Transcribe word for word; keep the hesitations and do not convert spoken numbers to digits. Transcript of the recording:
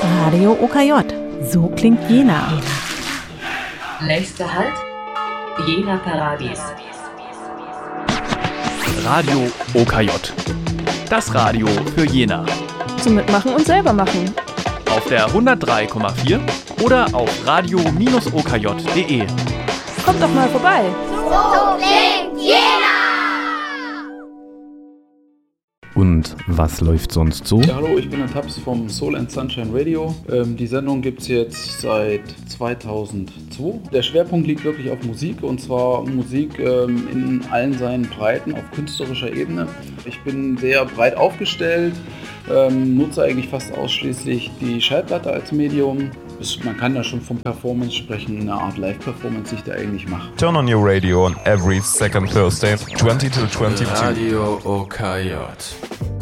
Radio O K J. So klingt Jena. Nächster Halt, Jena Paradies. Radio O K J. Das Radio für Jena. Zum Mitmachen und selber machen. Auf der hundertdrei Komma vier oder auf radio Bindestrich o k j punkt d e. Kommt doch mal vorbei. So klingt Jena! Und was läuft sonst so? Ja, hallo, ich bin der Taps vom Soul and Sunshine Radio. Ähm, die Sendung gibt es jetzt seit zweitausendzwei. Der Schwerpunkt liegt wirklich auf Musik, und zwar Musik ähm, in allen seinen Breiten auf künstlerischer Ebene. Ich bin sehr breit aufgestellt, ähm, nutze eigentlich fast ausschließlich die Schallplatte als Medium. Man kann da schon von Performance sprechen, eine Art Live-Performance, die ich da eigentlich mache. Turn on your radio on every second Thursday, twenty to twenty-two. Radio O K J.